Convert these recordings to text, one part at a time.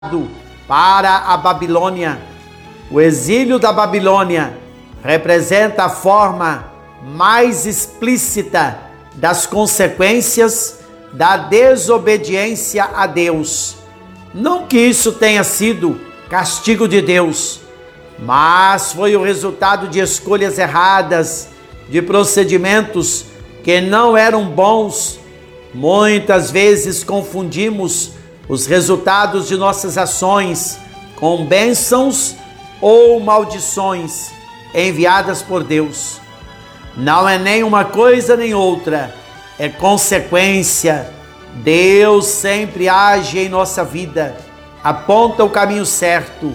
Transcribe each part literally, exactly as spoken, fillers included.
para a Babilônia. O exílio da Babilônia representa a forma mais explícita das consequências da desobediência a Deus. Não que isso tenha sido castigo de Deus, mas foi o resultado de escolhas erradas, de procedimentos que não eram bons. Muitas vezes confundimos os resultados de nossas ações com bênçãos ou maldições enviadas por Deus. Não é nem uma coisa nem outra, é consequência. Deus sempre age em nossa vida, aponta o caminho certo,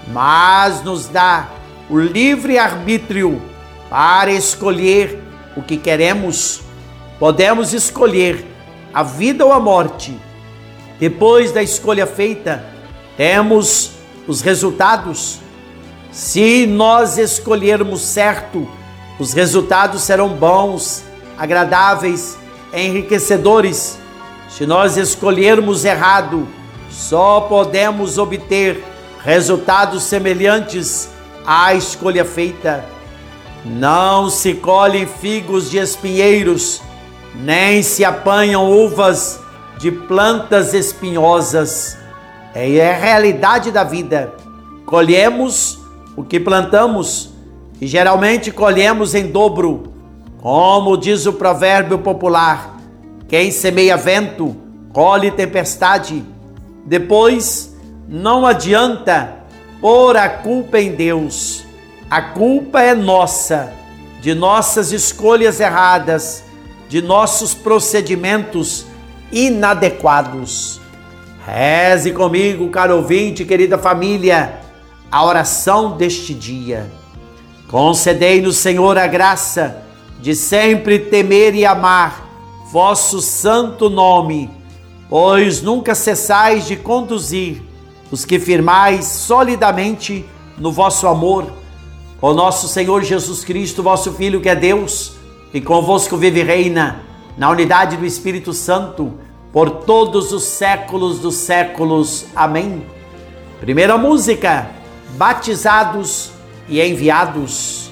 mas nos dá o livre arbítrio para escolher o que queremos. Podemos escolher a vida ou a morte. Depois da escolha feita, temos os resultados. Se nós escolhermos certo, os resultados serão bons, agradáveis, enriquecedores. Se nós escolhermos errado, só podemos obter resultados semelhantes à escolha feita. Não se colhem figos de espinheiros, nem se apanham uvas de plantas espinhosas. É a realidade da vida. Colhemos o que plantamos e geralmente colhemos em dobro. Como diz o provérbio popular, quem semeia vento, colhe tempestade. Depois, não adianta pôr a culpa em Deus. A culpa é nossa, de nossas escolhas erradas, de nossos procedimentos inadequados. Reze comigo, caro ouvinte, querida família, a oração deste dia. Concedei-nos, Senhor, a graça de sempre temer e amar vosso santo nome, pois nunca cessais de conduzir os que firmais solidamente no vosso amor. O nosso Senhor Jesus Cristo, vosso Filho, que é Deus, e convosco vive e reina, na unidade do Espírito Santo, por todos os séculos dos séculos. Amém. Primeira música: Batizados e Enviados.